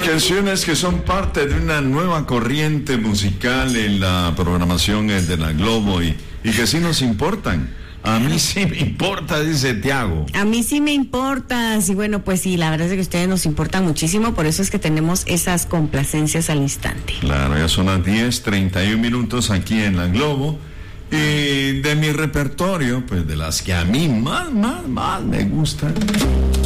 Canciones que son parte de una nueva corriente musical en la programación de la Globo y que sí nos importan. A mí sí me importa, dice Tiago. A mí sí me importa, sí, bueno, pues sí, la verdad es que ustedes nos importan muchísimo, por eso es que tenemos esas complacencias al instante. Claro, ya son las 10:31 aquí en la Globo. Y de mi repertorio, pues de las que a mí más me gustan,